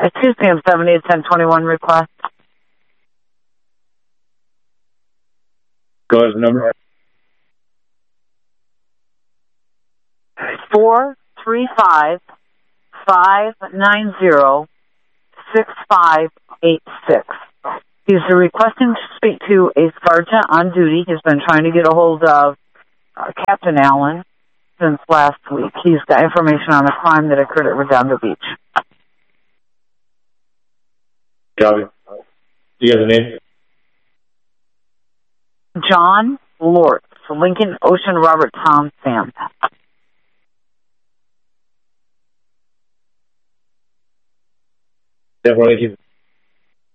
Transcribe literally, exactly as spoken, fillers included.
A two C M seventy to ten twenty-one request. Go ahead, the number. Four three five five nine zero six five eight six. He's requesting to speak to a sergeant on duty. He's been trying to get a hold of uh, Captain Allen since last week. He's got information on a crime that occurred at Redondo Beach. Copy. Do you have the name? John Lortz, Lincoln Ocean Robert Tom Sam. Definitely keep